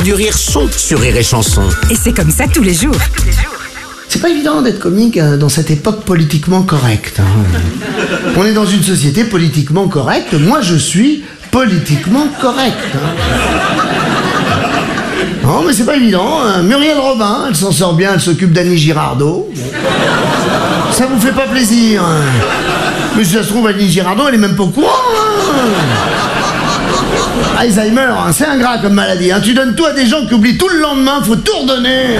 Du rire sont sur Rire et Chanson. Et c'est comme ça tous les jours. C'est pas évident d'être comique dans cette époque politiquement correcte. On est dans une société politiquement correcte. Moi, je suis politiquement correct. Non, mais c'est pas évident. Muriel Robin, elle s'en sort bien, elle s'occupe d'Annie Girardot. Ça vous fait pas plaisir. Mais si ça se trouve, Annie Girardot, elle est même pas au courant. Alzheimer, c'est ingrat comme maladie. Tu donnes tout à des gens qui oublient tout le lendemain, faut tout redonner.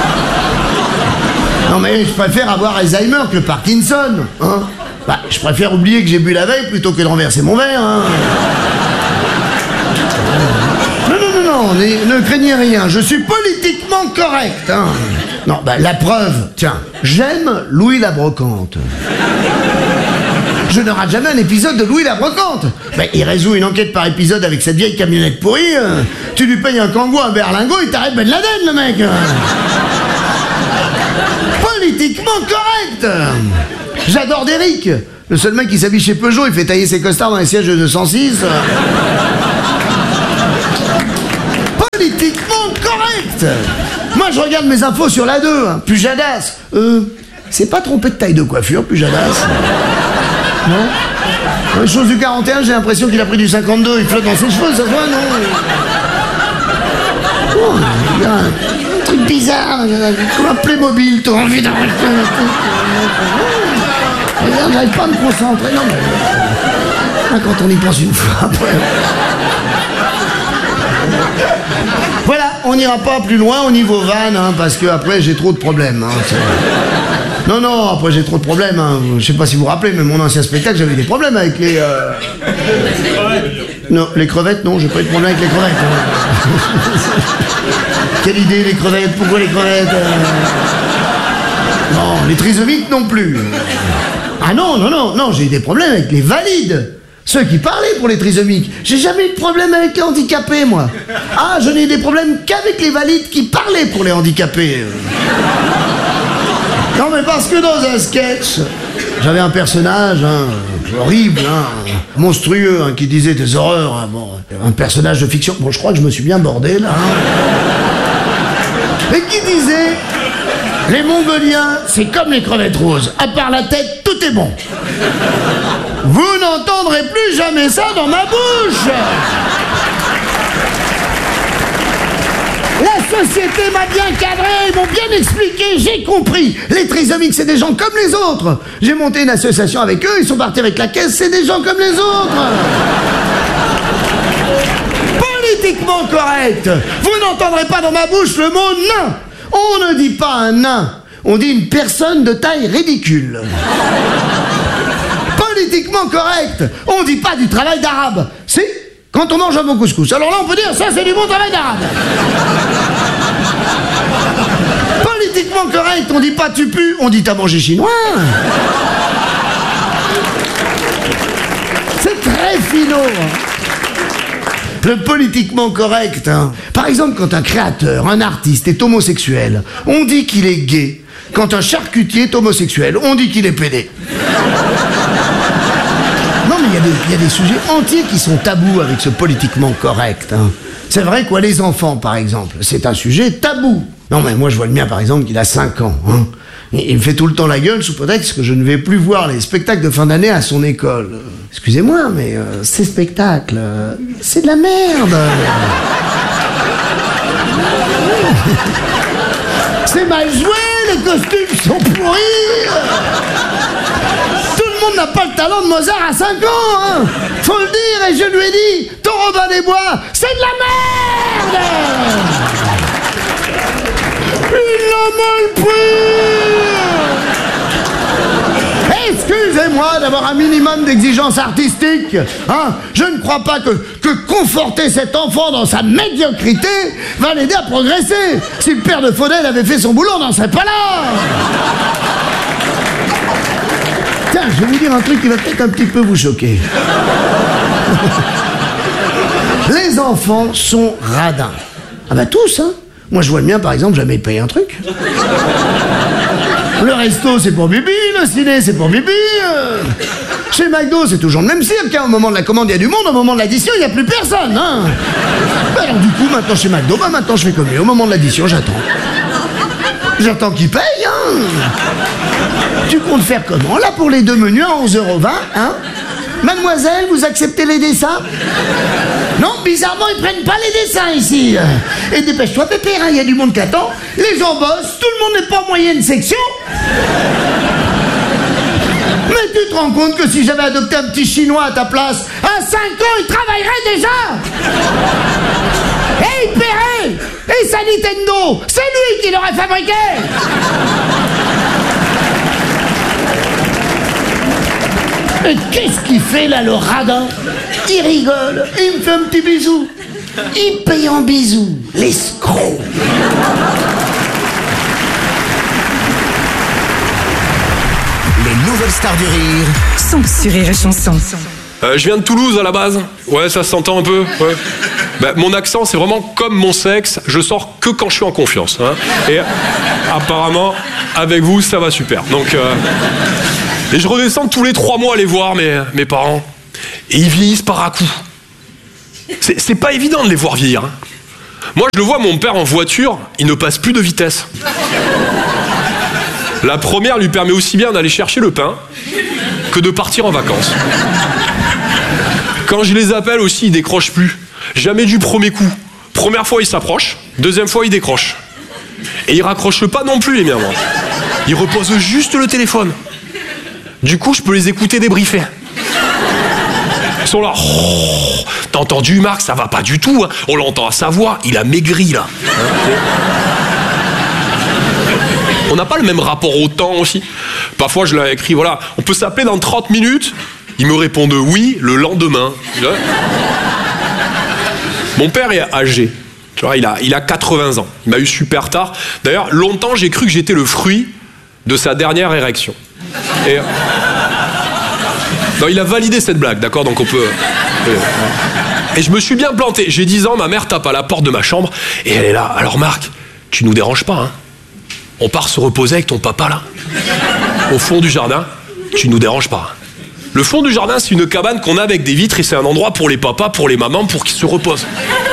Non mais je préfère avoir Alzheimer que le Parkinson. Je préfère oublier que j'ai bu la veille plutôt que de renverser mon verre. Non, ne craignez rien, je suis politiquement correct. Non, la preuve, tiens, j'aime Louis la Brocante. Je ne rate jamais un épisode de Louis la Brocante. Il résout une enquête par épisode avec cette vieille camionnette pourrie. Tu lui payes un kangou, un berlingot, il t'arrête Ben Laden, le mec. Politiquement correct. J'adore Derrick. Le seul mec qui s'habille chez Peugeot, il fait tailler ses costards dans les sièges de 206. Politiquement correct. Moi, je regarde mes infos sur la 2. Pujadas. C'est pas trompé de taille de coiffure, Pujadas. Non. Les choses du 41, j'ai l'impression qu'il a pris du 52. Il flotte dans ses cheveux, ça se voit, non? Il y a un truc bizarre, comme un Playmobil, t'as envie d'arrêter. J'arrive pas à me concentrer, non mais... Quand on y pense une fois, après... Voilà, on n'ira pas plus loin au niveau van, parce que après j'ai trop de problèmes. Non, après j'ai trop de problèmes. Je sais pas si vous vous rappelez, mais mon ancien spectacle, j'avais des problèmes avec les... Non, les crevettes, non, j'ai pas eu de problème avec les crevettes. Quelle idée, les crevettes? Pourquoi les crevettes? Non, les trisomiques non plus. Ah non, j'ai eu des problèmes avec les valides. Ceux qui parlaient pour les trisomiques. J'ai jamais eu de problème avec les handicapés, moi. Je n'ai eu des problèmes qu'avec les valides qui parlaient pour les handicapés. Non, mais parce que dans un sketch, j'avais un personnage horrible, monstrueux, qui disait des horreurs. Un personnage de fiction. Je crois que je me suis bien bordé, là. Et qui disait... Les Mongoliens, c'est comme les crevettes roses. À part la tête, tout est bon. Vous n'entendrez plus jamais ça dans ma bouche. La société m'a bien cadré, ils m'ont bien expliqué, j'ai compris. Les trisomiques, c'est des gens comme les autres. J'ai monté une association avec eux, ils sont partis avec la caisse, c'est des gens comme les autres. Politiquement correct. Vous n'entendrez pas dans ma bouche le mot nain. On ne dit pas un nain, on dit une personne de taille ridicule. Politiquement correct, on dit pas du travail d'arabe. Si, quand on mange un bon couscous. Alors là, on peut dire, ça c'est du bon travail d'arabe. Politiquement correct, on dit pas tu pues, on dit t'as mangé chinois. C'est très finot. Le politiquement correct, Par exemple, quand un créateur, un artiste est homosexuel, on dit qu'il est gay. Quand un charcutier est homosexuel, on dit qu'il est pédé. Non, mais il y a des sujets entiers qui sont tabous avec ce politiquement correct. C'est vrai, quoi, les enfants, par exemple, c'est un sujet tabou. Non, mais moi, je vois le mien, par exemple, qu'il a 5 ans. Il me fait tout le temps la gueule sous prétexte que je ne vais plus voir les spectacles de fin d'année à son école. Excusez-moi, mais ces spectacles, c'est de la merde. C'est mal joué, les costumes sont pourris. Tout le monde n'a pas le talent de Mozart à 5 ans. Faut le dire, et je lui ai dit, ton Robin des Bois, c'est de la merde. Il l'a mal pris. Excusez-moi d'avoir un minimum d'exigence artistique. Je ne crois pas que conforter cet enfant dans sa médiocrité va l'aider à progresser. Si le père de Faudel avait fait son boulot, on n'en serait pas là. Tiens, je vais vous dire un truc qui va peut-être un petit peu vous choquer. Les enfants sont radins. Tous, Moi, je vois le mien, par exemple, jamais payer un truc. Le resto, c'est pour Bibi, le ciné, c'est pour Bibi. Chez McDo, c'est toujours le même cirque. Au moment de la commande, il y a du monde. Au moment de l'addition, il n'y a plus personne. Alors du coup, maintenant chez McDo, maintenant je fais comme lui. Au moment de l'addition, j'attends. J'attends qu'il paye, Tu comptes faire comment? Là, pour les 2 menus à 11,20 €, Mademoiselle, vous acceptez les dessins? Non, bizarrement, ils prennent pas les dessins ici. Et dépêche-toi, Pépère, il y a du monde qui attend. Les gens bossent, tout le monde n'est pas en moyenne section. Mais tu te rends compte que si j'avais adopté un petit Chinois à ta place, à 5 ans, il travaillerait déjà. Et il paierait. Et sa Nintendo, c'est lui qui l'aurait fabriqué. Et qu'est-ce qu'il fait là, le radin? Il rigole, et il me fait un petit bisou. Il paye en bisou, l'escroc. Les nouvelles stars du rire sont sur Rire et Chanson. Je viens de Toulouse à la base. Ouais, ça s'entend un peu. Ouais. Mon accent, c'est vraiment comme mon sexe. Je sors que quand je suis en confiance. Et apparemment, avec vous, ça va super. Donc, et je redescends tous les 3 mois les voir, mes parents. Et ils vieillissent par à coups. C'est pas évident de les voir vieillir. Moi, je le vois, mon père en voiture, il ne passe plus de vitesse. La première lui permet aussi bien d'aller chercher le pain que de partir en vacances. Quand je les appelle aussi, ils décrochent plus. Jamais du premier coup. Première fois, ils s'approchent. Deuxième fois, ils décrochent. Et ils raccrochent pas non plus, les miens, moi. Ils reposent juste le téléphone. Du coup, je peux les écouter débriefer. Ils sont là. Oh, t'as entendu, Marc? Ça va pas du tout. On l'entend à sa voix. Il a maigri, là. On n'a pas le même rapport au temps aussi. Parfois, je leur ai écrit, voilà, on peut s'appeler dans 30 minutes. Ils me répondent oui le lendemain. Mon père est âgé. Tu vois, il a 80 ans. Il m'a eu super tard. D'ailleurs, longtemps, j'ai cru que j'étais le fruit de sa dernière érection. Et non, il a validé cette blague, d'accord? Donc on peut... Et je me suis bien planté. J'ai 10 ans, ma mère tape à la porte de ma chambre et elle est là. Alors Marc, tu nous déranges pas, hein? On part se reposer avec ton papa, là. Au fond du jardin, tu nous déranges pas. Le fond du jardin, c'est une cabane qu'on a avec des vitres et c'est un endroit pour les papas, pour les mamans, pour qu'ils se reposent.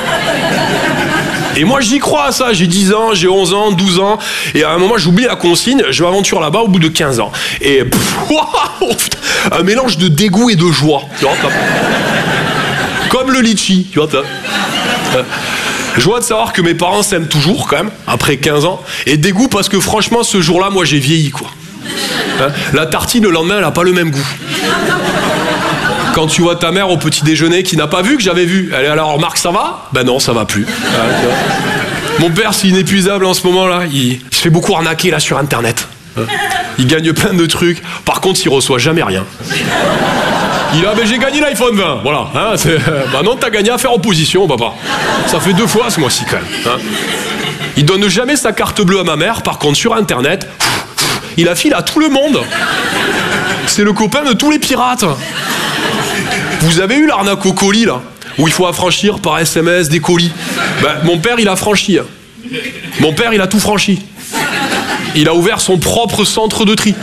Et moi, j'y crois à ça. J'ai 10 ans, j'ai 11 ans, 12 ans. Et à un moment, j'oublie la consigne. Je m'aventure là-bas au bout de 15 ans. Et un mélange de dégoût et de joie. Tu vois, comme le litchi. Tu vois, joie de savoir que mes parents s'aiment toujours, quand même, après 15 ans. Et dégoût parce que, franchement, ce jour-là, moi, j'ai vieilli, quoi. La tartine, le lendemain, elle n'a pas le même goût. Quand tu vois ta mère au petit déjeuner qui n'a pas vu que j'avais vu, elle est alors, Marc, ça va? Ben non, ça va plus. Mon père, c'est inépuisable en ce moment-là. Il se fait beaucoup arnaquer là sur Internet. Il gagne plein de trucs. Par contre, il reçoit jamais rien. Il a, ben j'ai gagné l'iPhone 20. Voilà. Bah non, t'as gagné à faire opposition, papa. Ça fait 2 fois ce mois-ci quand même. Il donne jamais sa carte bleue à ma mère. Par contre, sur Internet, il la file à tout le monde. C'est le copain de tous les pirates. Vous avez eu l'arnaque au colis, là, où il faut affranchir par SMS des colis. Ben, mon père, il a franchi. Mon père, il a tout franchi. Il a ouvert son propre centre de tri.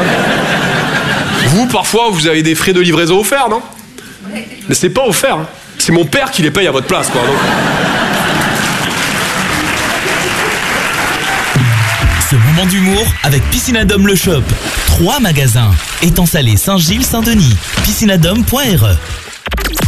Vous, parfois, vous avez des frais de livraison offerts, non? Mais c'est pas offert. C'est mon père qui les paye à votre place, quoi. Donc... Ce moment d'humour avec Piscinadome Le Shop. 3 magasins. Étang Salé, Saint-Gilles, Saint-Denis. Piscinadome.re